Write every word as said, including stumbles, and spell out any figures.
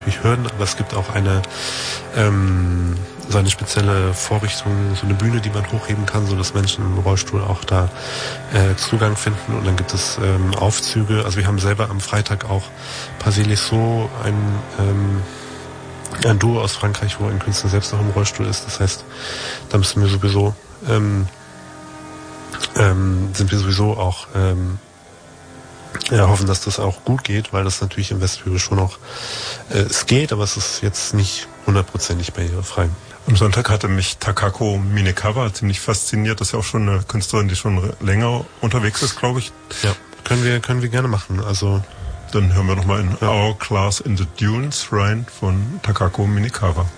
natürlich Hürden, aber es gibt auch eine ähm, so eine spezielle Vorrichtung, so eine Bühne, die man hochheben kann, so dass Menschen im Rollstuhl auch da äh, Zugang finden. Und dann gibt es ähm, Aufzüge. Also wir haben selber am Freitag auch Paselisot, ein ähm, ein Duo aus Frankreich, wo ein Künstler selbst noch im Rollstuhl ist. Das heißt, da müssen wir sowieso ähm, ähm, sind wir sowieso auch ähm, ja, hoffen, dass das auch gut geht, weil das natürlich im Westflügel schon auch äh, es geht, aber es ist jetzt nicht hundertprozentig barrierefrei. Am Sonntag hatte mich Takako Minekawa ziemlich fasziniert. Das ist ja auch schon eine Künstlerin, die schon länger unterwegs ist, glaube ich. Ja, können wir können wir gerne machen. Also dann hören wir nochmal in ja. Our Class in the Dunes rein von Takako Minekawa.